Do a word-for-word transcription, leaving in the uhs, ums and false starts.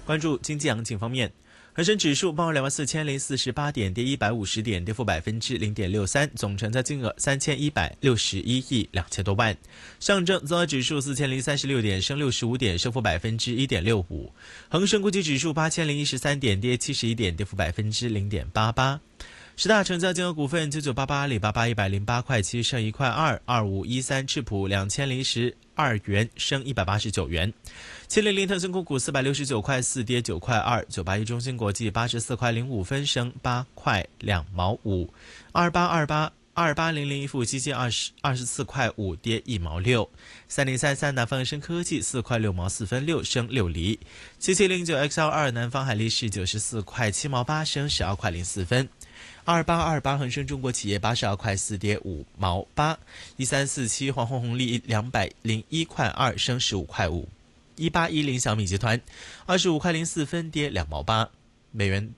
关注经济行情方面，恒生指数报两万四千零四十八点，跌一百五十点，跌幅百分之零点六三，总成交金额三千一百六十一亿两千多万。上证综合指数四千零三十六点，升六十五点，升幅百分之一点六五。恒生国际指数八千零一十三点，跌七十一点，跌幅百分之零点八八。十大成交金额股份：九九八八、阿里巴巴一百零八块七，升一块二；二五一三智普两千零十二元，升一百八十九元；七零零腾讯控股四百六十九块四，跌九块二；九八一中芯国际八十四块零五分，升八块两毛五；二八二八。二八零零一富基金二十二十四块五，跌一毛六；三零三三南方恒生科技四块六毛四分六，升六厘；七七零九 X L 二南方海力士九十四块七毛八，升十二块零四分；二八二八恒生中国企业八十二块四，跌五毛八；一三四七黄宏红利两百零一块二，升十五块五；一八一零小米集团二十五块零四分，跌两毛八。美元